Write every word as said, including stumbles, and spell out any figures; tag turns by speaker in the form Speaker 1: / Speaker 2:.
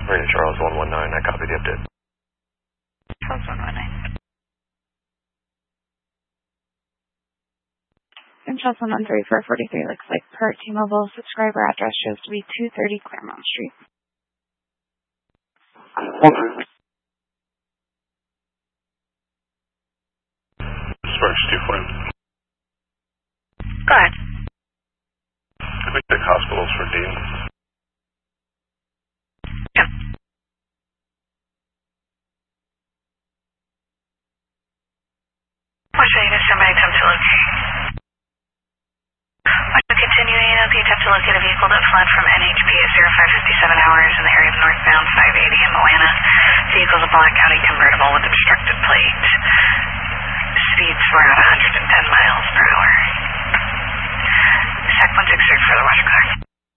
Speaker 1: Marina Charles one one nine, I copy the update.
Speaker 2: Charles one one nine. And Charles one one three four forty-three looks like per T-Mobile subscriber address shows to be two thirty Claremont Street.
Speaker 3: Okay. Sparks two Flame.
Speaker 2: Go ahead.
Speaker 3: Can we take hospitals for Dean?
Speaker 2: Yeah. What's the unit somebody attempt to locate? What's the continuing of the attempt to locate a vehicle that fled from N H P at zero five fifty-seven hours in the area of northbound five eighty in Atlanta. Vehicle is a black Audi convertible with obstructed plate. Speeds were at one hundred ten miles per hour. Sec one six six for the West Car.